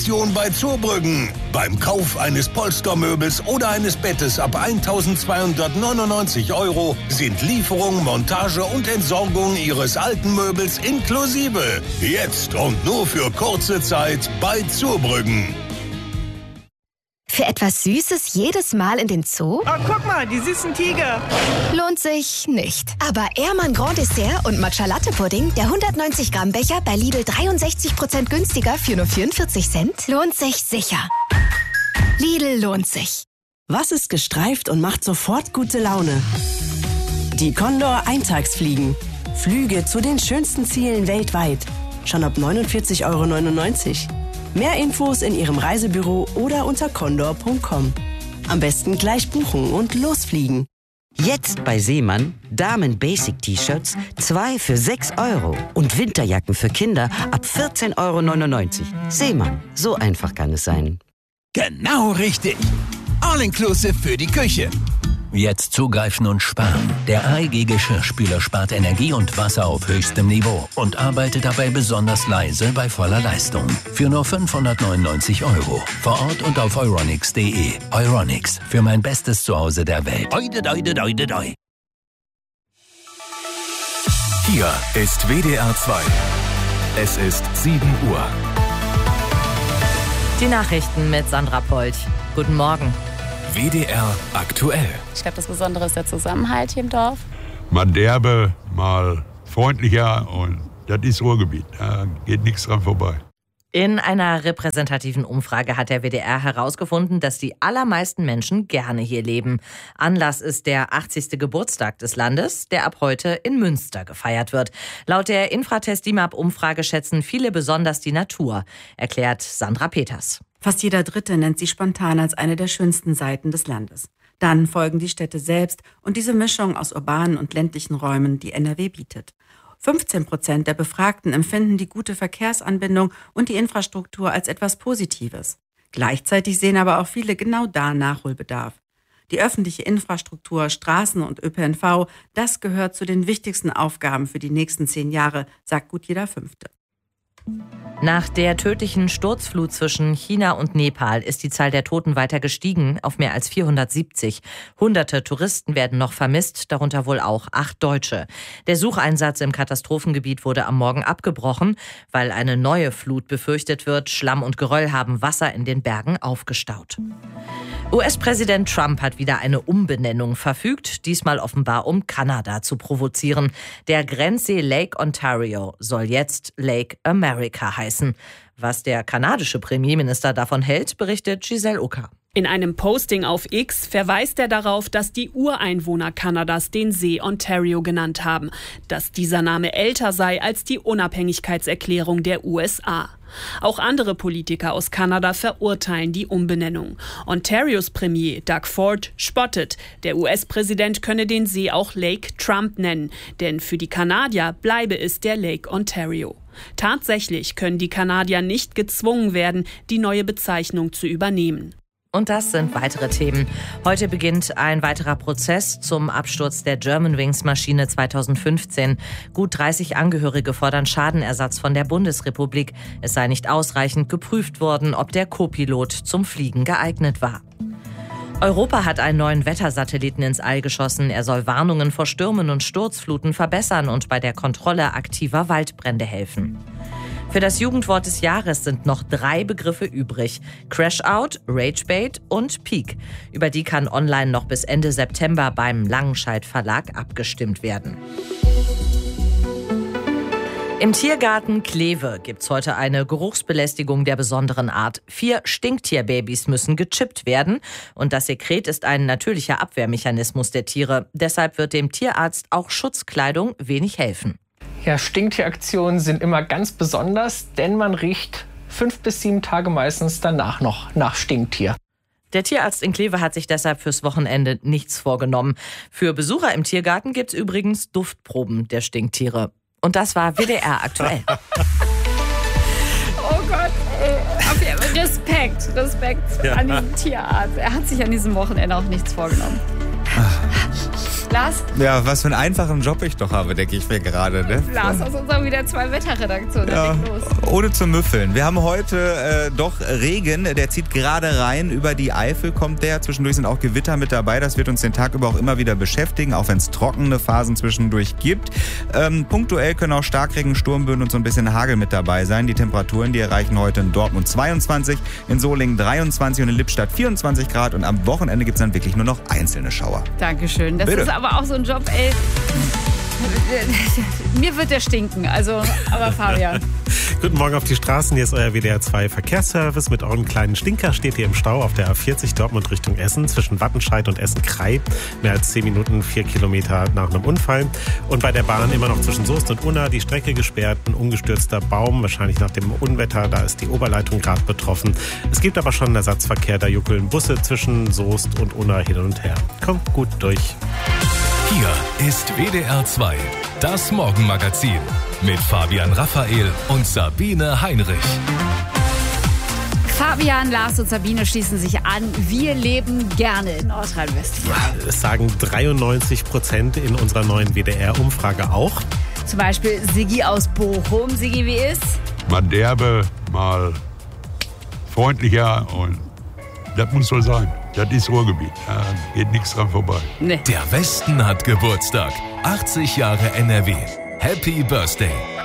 Bei Zurbrüggen. Beim Kauf eines Polstermöbels oder eines Bettes ab 1.299 € sind Lieferung, Montage und Entsorgung Ihres alten Möbels inklusive. Jetzt und nur für kurze Zeit bei Zurbrüggen. Für etwas Süßes jedes Mal in den Zoo? Oh, guck mal, die süßen Tiger. Lohnt sich nicht. Aber Ehrmann Grand Dessert und Matcha Latte Pudding, der 190 Gramm Becher bei Lidl 63% günstiger für nur 44 Cent, lohnt sich sicher. Lidl lohnt sich. Was ist gestreift und macht sofort gute Laune? Die Condor Eintagsfliegen. Flüge zu den schönsten Zielen weltweit. Schon ab 49,99 €. Mehr Infos in Ihrem Reisebüro oder unter condor.com. Am besten gleich buchen und losfliegen. Jetzt bei Seemann Damen-Basic-T-Shirts 2 für 6 € und Winterjacken für Kinder ab 14,99 €. Seemann, so einfach kann es sein. Genau richtig. All-inclusive für die Küche. Jetzt zugreifen und sparen. Der AEG Geschirrspüler spart Energie und Wasser auf höchstem Niveau und arbeitet dabei besonders leise bei voller Leistung. Für nur 599 €. Vor Ort und auf euronics.de. Euronics, für mein bestes Zuhause der Welt. Oide, oide, oide, oide. Hier ist WDR 2. Es ist 7 Uhr. Die Nachrichten mit Sandra Polt. Guten Morgen. WDR aktuell. Ich glaube, das Besondere ist der Zusammenhalt hier im Dorf. Mal derbe, mal freundlicher und das ist Ruhrgebiet. Da geht nichts dran vorbei. In einer repräsentativen Umfrage hat der WDR herausgefunden, dass die allermeisten Menschen gerne hier leben. Anlass ist der 80. Geburtstag des Landes, der ab heute in Münster gefeiert wird. Laut der Infratest DIMAP-Umfrage schätzen viele besonders die Natur, erklärt Sandra Peters. Fast jeder Dritte nennt sie spontan als eine der schönsten Seiten des Landes. Dann folgen die Städte selbst und diese Mischung aus urbanen und ländlichen Räumen, die NRW bietet. 15% der Befragten empfinden die gute Verkehrsanbindung und die Infrastruktur als etwas Positives. Gleichzeitig sehen aber auch viele genau da Nachholbedarf. Die öffentliche Infrastruktur, Straßen und ÖPNV, das gehört zu den wichtigsten Aufgaben für die nächsten 10 Jahre, sagt gut jeder Fünfte. Nach der tödlichen Sturzflut zwischen China und Nepal ist die Zahl der Toten weiter gestiegen auf mehr als 470. Hunderte Touristen werden noch vermisst, darunter wohl auch 8 Deutsche. Der Sucheinsatz im Katastrophengebiet wurde am Morgen abgebrochen, weil eine neue Flut befürchtet wird. Schlamm und Geröll haben Wasser in den Bergen aufgestaut. US-Präsident Trump hat wieder eine Umbenennung verfügt, diesmal offenbar um Kanada zu provozieren. Der Grenzsee Lake Ontario soll jetzt Lake America heißen. Was der kanadische Premierminister davon hält, berichtet Giselle Ucker. In einem Posting auf X verweist er darauf, dass die Ureinwohner Kanadas den See Ontario genannt haben, dass dieser Name älter sei als die Unabhängigkeitserklärung der USA. Auch andere Politiker aus Kanada verurteilen die Umbenennung. Ontarios Premier Doug Ford spottet, der US-Präsident könne den See auch Lake Trump nennen, denn für die Kanadier bleibe es der Lake Ontario. Tatsächlich können die Kanadier nicht gezwungen werden, die neue Bezeichnung zu übernehmen. Und das sind weitere Themen. Heute beginnt ein weiterer Prozess zum Absturz der Germanwings-Maschine 2015. Gut 30 Angehörige fordern Schadenersatz von der Bundesrepublik. Es sei nicht ausreichend geprüft worden, ob der Co-Pilot zum Fliegen geeignet war. Europa hat einen neuen Wettersatelliten ins All geschossen. Er soll Warnungen vor Stürmen und Sturzfluten verbessern und bei der Kontrolle aktiver Waldbrände helfen. Für das Jugendwort des Jahres sind noch 3 Begriffe übrig. Crash-Out, Ragebait und Peak. Über die kann online noch bis Ende September beim Langenscheidt Verlag abgestimmt werden. Im Tiergarten Kleve gibt's heute eine Geruchsbelästigung der besonderen Art. 4 Stinktierbabys müssen gechippt werden. Und das Sekret ist ein natürlicher Abwehrmechanismus der Tiere. Deshalb wird dem Tierarzt auch Schutzkleidung wenig helfen. Ja, Stinktieraktionen sind immer ganz besonders, denn man riecht 5 bis 7 Tage meistens danach noch nach Stinktier. Der Tierarzt in Kleve hat sich deshalb fürs Wochenende nichts vorgenommen. Für Besucher im Tiergarten gibt's übrigens Duftproben der Stinktiere. Und das war WDR aktuell. Oh Gott, ey. Respekt an diesen Tierarzt. Er hat sich an diesem Wochenende auch nichts vorgenommen. Lars? Ja, was für einen einfachen Job ich doch habe, denke ich mir gerade. Ne? Lars aus unserer WDR 2 Wetterredaktion. Ja, ohne zu müffeln. Wir haben heute doch Regen, der zieht gerade rein. Über die Eifel kommt der. Zwischendurch sind auch Gewitter mit dabei. Das wird uns den Tag über auch immer wieder beschäftigen, auch wenn es trockene Phasen zwischendurch gibt. Punktuell können auch Starkregen, Sturmböen und so ein bisschen Hagel mit dabei sein. Die Temperaturen, die erreichen heute in Dortmund 22, in Solingen 23 und in Lippstadt 24 Grad. Und am Wochenende gibt es dann wirklich nur noch einzelne Schauer. Dankeschön. Das Bitte. ist aber auch so ein Job, ey. Mir wird der stinken, also, aber Fabian. Guten Morgen auf die Straßen, hier ist euer WDR 2 Verkehrsservice. Mit eurem kleinen Stinker steht ihr im Stau auf der A40 Dortmund Richtung Essen zwischen Wattenscheid und Essen-Krei. Mehr als 10 Minuten, 4 Kilometer nach einem Unfall. Und bei der Bahn immer noch zwischen Soest und Unna die Strecke gesperrt. Ein umgestürzter Baum, wahrscheinlich nach dem Unwetter, da ist die Oberleitung gerade betroffen. Es gibt aber schon einen Ersatzverkehr, da juckeln Busse zwischen Soest und Unna hin und her. Kommt gut durch. Hier ist WDR 2, das Morgenmagazin mit Fabian Raphael und Sabine Heinrich. Fabian, Lars und Sabine schließen sich an. Wir leben gerne in Nordrhein-Westfalen. Es sagen 93% in unserer neuen WDR-Umfrage auch. Zum Beispiel Siggi aus Bochum. Siggi, wie ist? Mal derbe, mal freundlicher und das muss so sein. Das ist Ruhrgebiet. Da geht nichts dran vorbei. Nee. Der Westen hat Geburtstag. 80 Jahre NRW. Happy Birthday.